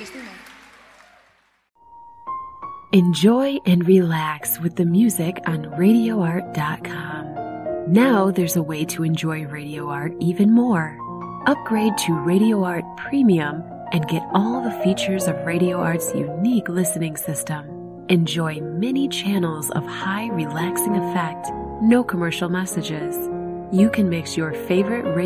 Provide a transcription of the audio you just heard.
Enjoy and relax with the music on RadioArt.com. Now there's a way to enjoy Radio Art even more. Upgrade to Radio Art Premium and get all the features of Radio Art's unique listening system. Enjoy many channels of high relaxing effect, no commercial messages. You can mix your favorite